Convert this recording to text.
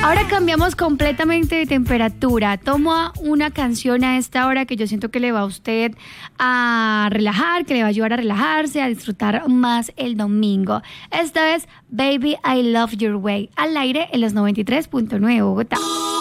Ahora cambiamos completamente de temperatura. Toma una canción a esta hora que yo siento que le va a usted a relajar, que le va a ayudar a relajarse, a disfrutar más el domingo. Esta es Baby I Love Your Way, al aire en los 93.9 Bogotá.